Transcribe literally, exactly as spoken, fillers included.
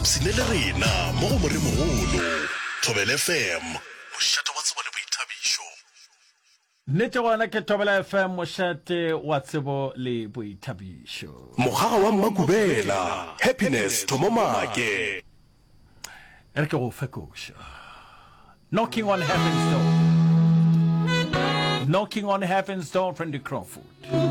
Sinele rena mo go more mogolo Thobela F M mošate wa tsebo le boithabišo. Nnete gona ke Thobela F M mošate wa tsebo le boithabišo. Mogaga wa Makubela Happiness Thomomake. Re ke go fekoša. Knocking on heaven's door. Knocking on heaven's door, Randy Crawford.